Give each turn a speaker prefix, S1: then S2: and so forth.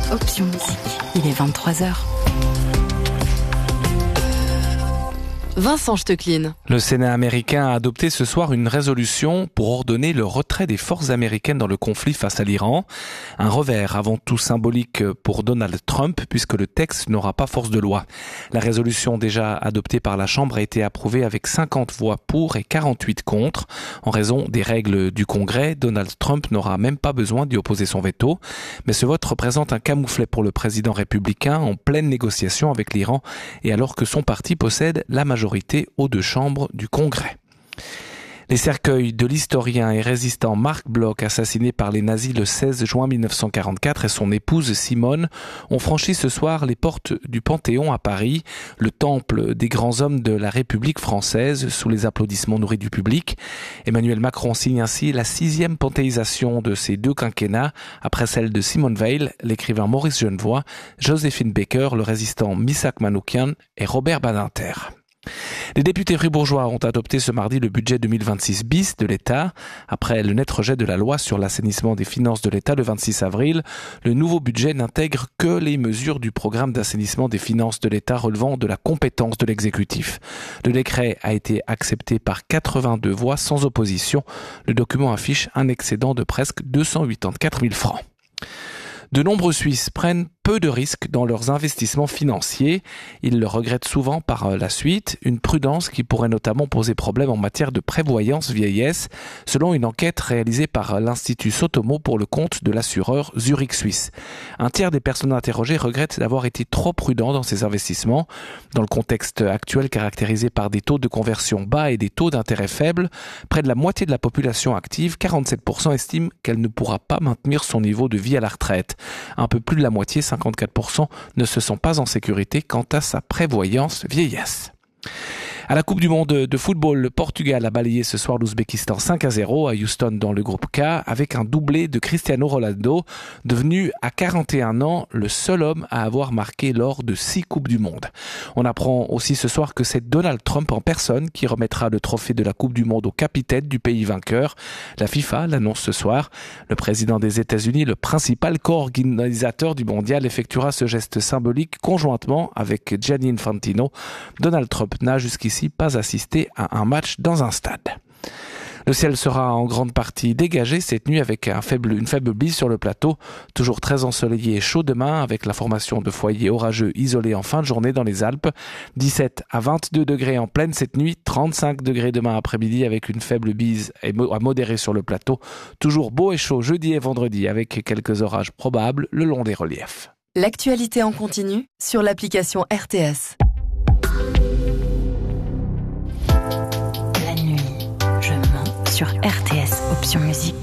S1: Option Musique, il est 23h. Vincent Stecklin.
S2: Le Sénat américain a adopté ce soir une résolution pour ordonner le retrait des forces américaines dans le conflit face à l'Iran. Un revers avant tout symbolique pour Donald Trump puisque le texte n'aura pas force de loi. La résolution déjà adoptée par la Chambre a été approuvée avec 50 voix pour et 48 contre. En raison des règles du Congrès, Donald Trump n'aura même pas besoin d'y opposer son veto. Mais ce vote représente un camouflet pour le président républicain en pleine négociation avec l'Iran et alors que son parti possède la majorité aux deux chambres du Congrès. Les cercueils de l'historien et résistant Marc Bloch, assassiné par les nazis le 16 juin 1944, et son épouse Simone ont franchi ce soir les portes du Panthéon à Paris, le temple des grands hommes de la République française, sous les applaudissements nourris du public. Emmanuel Macron signe ainsi la 6e panthéisation de ces deux quinquennats, après celle de Simone Veil, l'écrivain Maurice Genevoix, Joséphine Baker, le résistant Missak Manoukian et Robert Badinter. Les députés fribourgeois ont adopté ce mardi le budget 2026 bis de l'État. Après le net rejet de la loi sur l'assainissement des finances de l'État le 26 avril, le nouveau budget n'intègre que les mesures du programme d'assainissement des finances de l'État relevant de la compétence de l'exécutif. Le décret a été accepté par 82 voix sans opposition. Le document affiche un excédent de presque 284 000 francs. De nombreux Suisses prennent peu de risques dans leurs investissements financiers. Ils le regrettent souvent par la suite, une prudence qui pourrait notamment poser problème en matière de prévoyance vieillesse, selon une enquête réalisée par l'Institut Sotomo pour le compte de l'assureur Zurich Suisse. Un tiers des personnes interrogées regrettent d'avoir été trop prudents dans ces investissements. Dans le contexte actuel caractérisé par des taux de conversion bas et des taux d'intérêt faibles, près de la moitié de la population active, 47%, estime qu'elle ne pourra pas maintenir son niveau de vie à la retraite. Un peu plus de la moitié, 54%, ne se sent pas en sécurité quant à sa prévoyance vieillesse. À la Coupe du Monde de football, le Portugal a balayé ce soir l'Ouzbékistan 5-0 à Houston dans le groupe K avec un doublé de Cristiano Ronaldo, devenu à 41 ans le seul homme à avoir marqué lors de 6 Coupes du Monde. On apprend aussi ce soir que c'est Donald Trump en personne qui remettra le trophée de la Coupe du Monde au capitaine du pays vainqueur. La FIFA l'annonce ce soir. Le président des États-Unis, le principal co-organisateur du mondial, effectuera ce geste symbolique conjointement avec Gianni Infantino. Donald Trump n'a jusqu'ici pas assisté à un match dans un stade. Le ciel sera en grande partie dégagé cette nuit avec une faible bise sur le plateau, toujours très ensoleillé et chaud demain avec la formation de foyers orageux isolés en fin de journée dans les Alpes. 17 à 22 degrés en pleine cette nuit, 35 degrés demain après-midi avec une faible bise à modérée sur le plateau. Toujours beau et chaud jeudi et vendredi avec quelques orages probables le long des reliefs.
S1: L'actualité en continu sur l'application RTS. Sur RTS Option Musique.